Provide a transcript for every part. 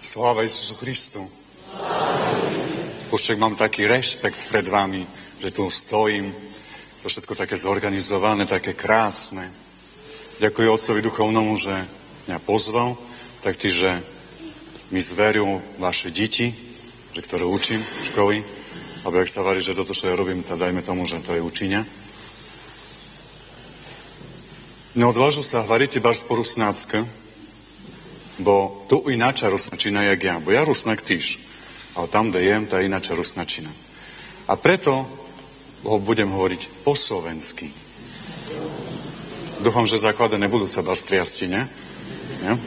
Sláva Isusu Christu. Už mám taký rešpekt pred vami, že tu stojím. To všetko také zorganizované, také krásne. Ďakujem Otcovi Duchovnomu, že mňa pozval, taktiež, že mi zveril vaše deti, že ktoré učím v školy. Alebo ak sa varí, že toto, čo ja robím, tak dajme tomu, že to je učiňa. Neodvážil sa hovoriť iba z Rusnácka, bo tu ináča rusnačina, jak ja. Bo ja rusnak týž, ale tam, kde jem, tá ináča rusnačina. A preto ho budem hovoriť po slovensky. Dúfam, že základy nebudú sa bať striasti, ne? Ja?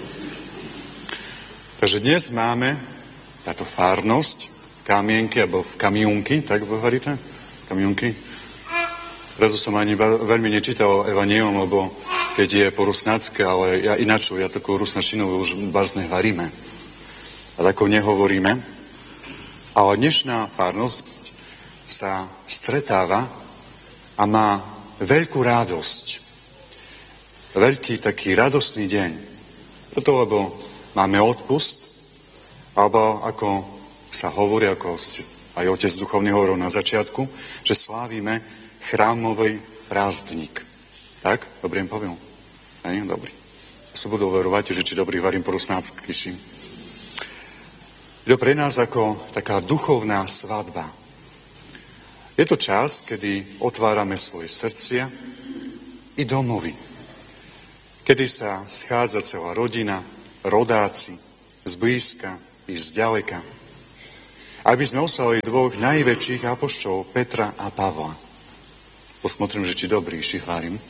Takže dnes máme táto farnosť v Kamienke, alebo v Kamiunky, tak hovoríte? Kamiunky? Preto som ani veľmi nečítal Evangelium, lebo keď je po rusnácke, ale ja ináču, ja takú rusnačinu už barzne varíme. A takú nehovoríme. Ale dnešná farnosť sa stretáva a má veľkú radosť. Veľký taký radostný deň. Preto, lebo máme odpust, alebo ako sa hovorí, ako aj otec duchovný hovoril na začiatku, že slávime chrámový prázdnik. Tak? Dobrý im poviem? Aj, dobrý. Ja sa budú verovať, že či dobrý varím po rusnácky. Je to pre nás ako taká duchovná svadba. Je to čas, kedy otvárame svoje srdcia i domovy. Kedy sa schádza celá rodina, rodáci, zblízka i zďaleka. Aby sme oslavili dvoch najväčších apoštolov, Petra a Pavla. Posmotrím, že či dobrý šifárim.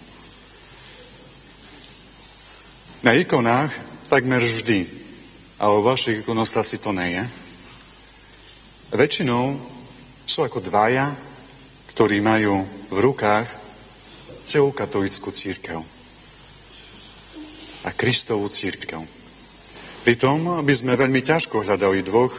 Na ikonách takmer vždy, ale v vašich ikonostási to nie je. Väčšinou sú ako dvaja, ktorí majú v rukách celú katolícku cirkev a Kristovú cirkev. Pritom, aby sme veľmi ťažko hľadali dvoch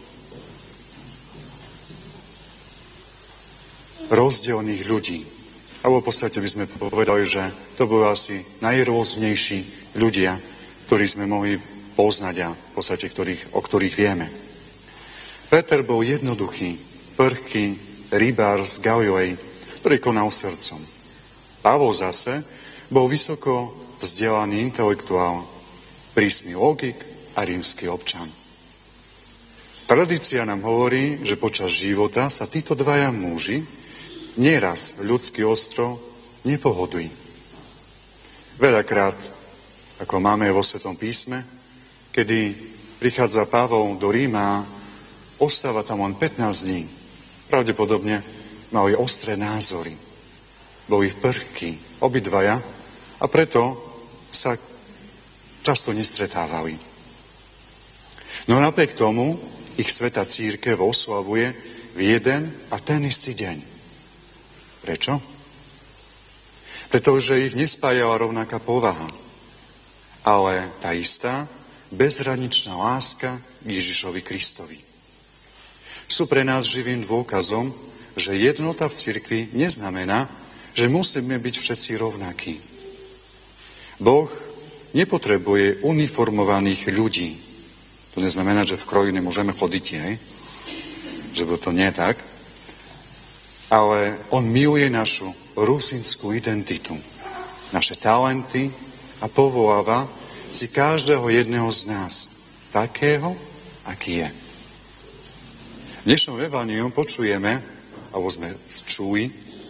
rozdielných ľudí. Alebo v podstate by sme povedali, že to boli asi najrôznejší ľudia, ktorí sme mohli poznať a v podstate o ktorých vieme. Peter bol jednoduchý, prchký rybár z Galilei, ktorý konal srdcom. Pavol zase bol vysoko vzdelaný intelektuál, prísny logik a rímsky občan. Tradícia nám hovorí, že počas života sa títo dvaja muži nieraz ľudský ostrov nepohodli. Veľakrát, ako máme vo Svetom písme, kedy prichádza Pavol do Ríma, ostáva tam len 15 dní. Pravdepodobne mali ostré názory. Boli prchkí, obidvaja, a preto sa často nestretávali. No napriek tomu ich svätá cirkev oslavuje v jeden a ten istý deň. Prečo? Pretože ich nespájala rovnaká povaha, ale tá istá bezhraničná láska k Ježišovi Kristovi. Sú pre nás živým dôkazom, že jednota v cirkvi neznamená, že musíme byť všetci rovnakí. Boh nepotrebuje uniformovaných ľudí. To neznamená, že v kroji nemôžeme chodiť, hej? Že to nie je tak. Ale on miluje našu rusínskú identitu, naše talenty a povoláva si každého jedného z nás, takého, aký je. V dnešnom evanjeliu počujeme, alebo sme čuli,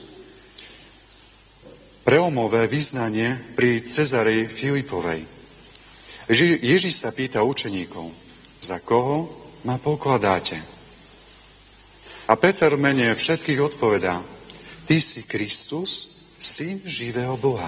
prelomové vyznanie pri Cezarii Filipovej. Ježiš sa pýta učeníkov, za koho ma pokladáte? A Peter v mene všetkých odpovedá, ty si Kristus, syn živého Boha.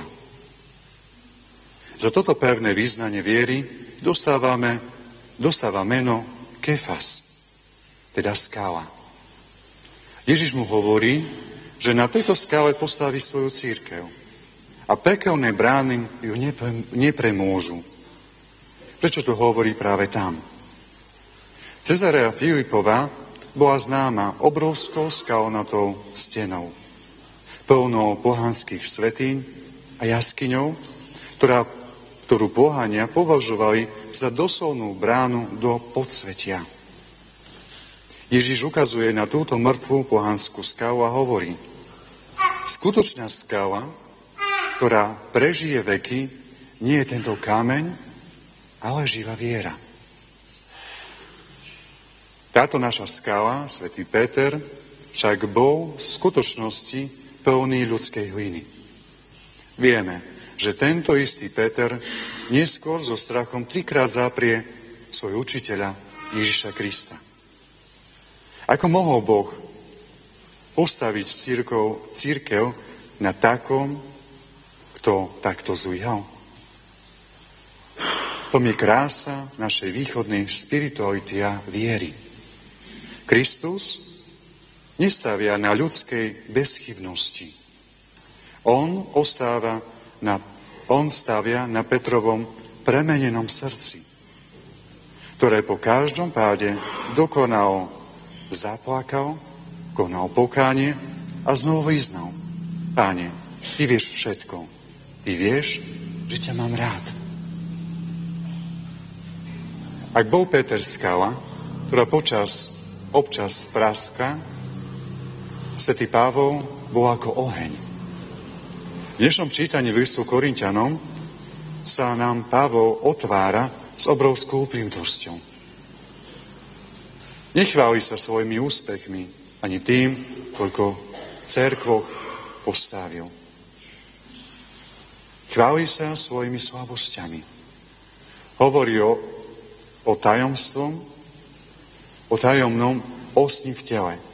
Za toto pevné vyznanie viery dostáva meno Kefas, teda skála. Ježiš mu hovorí, že na tejto skále postaví svoju cirkev a pekelné brány ju nepremôžu. Prečo to hovorí práve tam? Cezarea Filipova bola známa obrovskou skalnatou stenou, plnou pohanských svätyň a jaskyňou, ktorú pohania považovali za doslovnú bránu do podsvetia. Ježiš ukazuje na túto mŕtvú pohanskú skalu a hovorí: skutočná skala, ktorá prežije veky, nie je tento kameň, ale živá viera. Táto naša skala, svätý Peter, však bol v skutočnosti plný ľudskej hliny. Vieme, že tento istý Peter neskôr so strachom 3-krát zaprie svojho učiteľa Ježiša Krista. Ako mohol Boh postaviť cirkev na takom, kto takto zlyhal? To je krása našej východnej spirituality a viery. Kristus nestavia na ľudskej bezchybnosti. On stavia na Petrovom premenenom srdci, ktoré po každom páde dokonalo zaplakal, konal pokánie a znovu vyznal: Páne, ty vieš všetko. Ty vieš, že ťa mám rád. Ak bol Peter skala, ktorá občas praska, svätý Pavol bol ako oheň. V dnešnom čítaní listu Korinťanom sa nám Pavol otvára s obrovskou úprimnosťou. Nechváli sa svojimi úspechmi ani tým, koľko cerkvoch postavil. Chváli sa svojimi slabosťami. Hovorí o tajomnom osni v tele.